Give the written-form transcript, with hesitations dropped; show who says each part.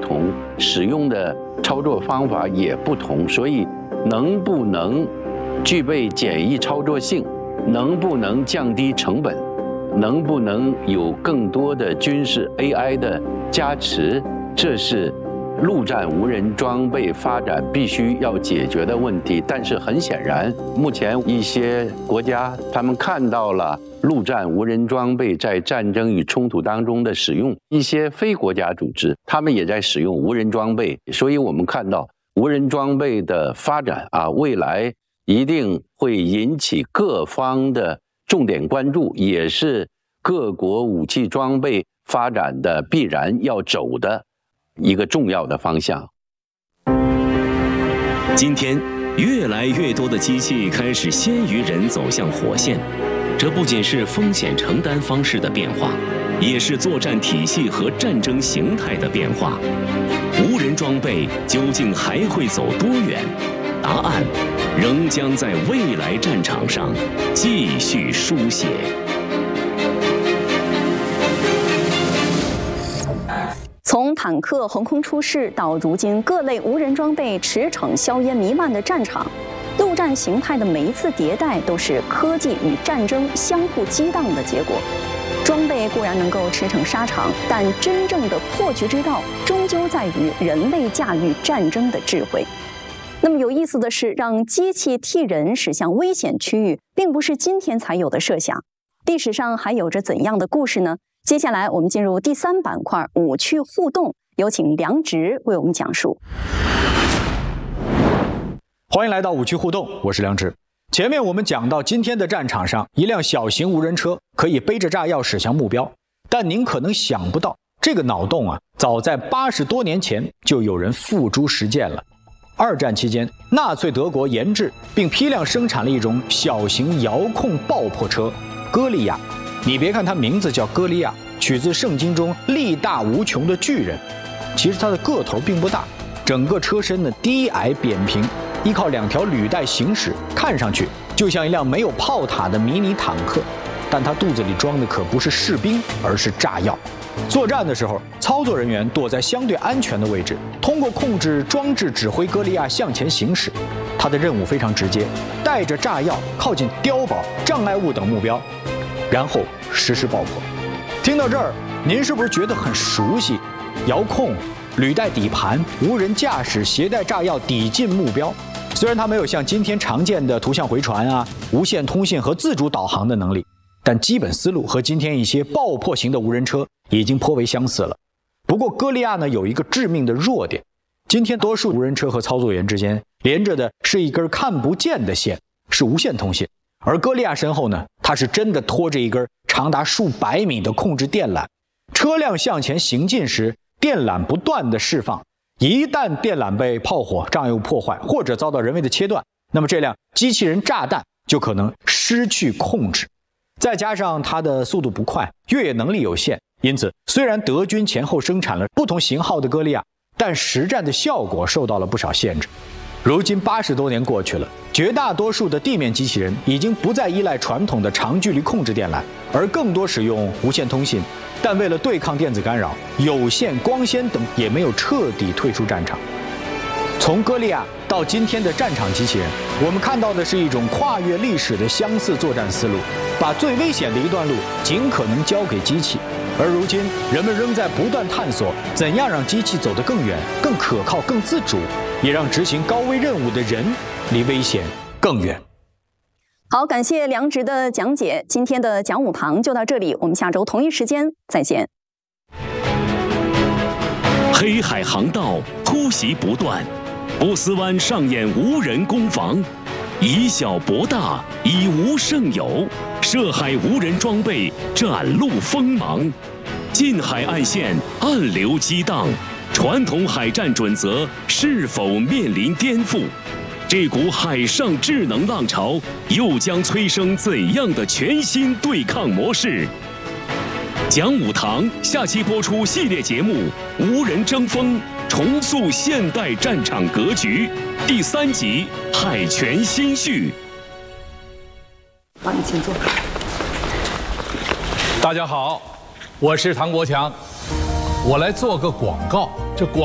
Speaker 1: 同，使用的操作方法也不同，所以能不能具备简易操作性，能不能降低成本，能不能有更多的军事 AI 的加持，这是陆战无人装备发展必须要解决的问题。但是很显然，目前一些国家他们看到了陆战无人装备在战争与冲突当中的使用，一些非国家组织他们也在使用无人装备，所以我们看到无人装备的发展未来一定会引起各方的重点关注，也是各国武器装备发展的必然要走的一个重要的方向。
Speaker 2: 今天，越来越多的机器开始先于人走向火线，这不仅是风险承担方式的变化，也是作战体系和战争形态的变化。无人装备究竟还会走多远？答案仍将在未来战场上继续书写。
Speaker 3: 从坦克横空出世到如今各类无人装备驰骋硝烟弥漫的战场，陆战形态的每一次迭代都是科技与战争相互激荡的结果。装备固然能够驰骋沙场，但真正的破局之道终究在于人类驾驭战争的智慧。那么有意思的是，让机器替人驶向危险区域，并不是今天才有的设想。历史上还有着怎样的故事呢？接下来我们进入第3板块武趣互动，有请梁植为我们讲述。
Speaker 4: 欢迎来到武趣互动，我是梁植。前面我们讲到，今天的战场上，一辆小型无人车可以背着炸药驶向目标，但您可能想不到，这个脑洞早在80多年前就有人付诸实践了。2战期间，纳粹德国研制并批量生产了一种小型遥控爆破车歌利亚。你别看它名字叫歌利亚，取自圣经中力大无穷的巨人，其实它的个头并不大，整个车身呢低矮扁平，依靠2条履带行驶，看上去就像一辆没有炮塔的迷你坦克，但它肚子里装的可不是士兵，而是炸药。作战的时候，操作人员躲在相对安全的位置，通过控制装置指挥歌利亚向前行驶。它的任务非常直接，带着炸药靠近碉堡、障碍物等目标，然后实施爆破。听到这儿，您是不是觉得很熟悉？遥控、履带底盘、无人驾驶、携带炸药抵近目标。虽然它没有像今天常见的图像回传无线通信和自主导航的能力，但基本思路和今天一些爆破型的无人车已经颇为相似了。不过歌利亚呢有一个致命的弱点，今天多数无人车和操作员之间连着的是一根看不见的线，是无线通信。而歌利亚身后呢，它是真的拖着一根长达数百米的控制电缆。车辆向前行进时，电缆不断的释放，一旦电缆被炮火、障碍物破坏，或者遭到人为的切断，那么这辆机器人炸弹就可能失去控制。再加上它的速度不快，越野能力有限，因此虽然德军前后生产了不同型号的歌利亚，但实战的效果受到了不少限制。如今80多年过去了，绝大多数的地面机器人已经不再依赖传统的长距离控制电缆，而更多使用无线通信。但为了对抗电子干扰，有线、光纤等也没有彻底退出战场。从歌利亚到今天的战场机器人，我们看到的是一种跨越历史的相似作战思路，把最危险的一段路尽可能交给机器。而如今，人们仍在不断探索怎样让机器走得更远、更可靠、更自主，也让执行高危任务的人离危险更远。
Speaker 3: 好，感谢梁植的讲解。今天的讲武堂就到这里，我们下周同一时间再见。
Speaker 2: 黑海航道突袭不断，波斯湾上演无人攻防，以小博大，以无胜有，涉海无人装备展露锋芒。近海岸线暗流激荡，传统海战准则是否面临颠覆？这股海上智能浪潮又将催生怎样的全新对抗模式？讲武堂下期播出系列节目《无人争锋》，重塑现代战场格局，第3集《海权新序》。
Speaker 3: 帮你请坐。
Speaker 5: 大家好，我是唐国强，我来做个广告。这广